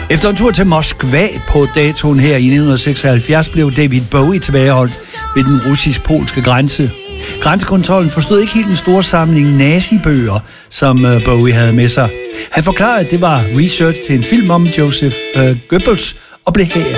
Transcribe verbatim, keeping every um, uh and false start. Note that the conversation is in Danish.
Efter en tur til Moskva på datoen her i nitten seksoghalvfjerds blev David Bowie tilbageholdt ved den russisk-polske grænse. Grænsekontrollen forstod ikke helt den store samling nazibøger, som Bowie havde med sig. Han forklarede, at det var research til en film om Joseph Goebbels og blev her